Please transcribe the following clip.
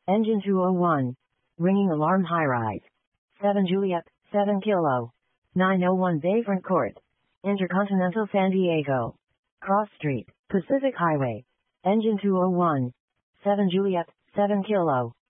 Engine 201. Ringing alarm high rise. 7 Juliet, 7 Kilo. 901 Bayfront Court. Intercontinental San Diego. Cross Street, Pacific Highway. Engine 201. 7 Juliet, 7 Kilo.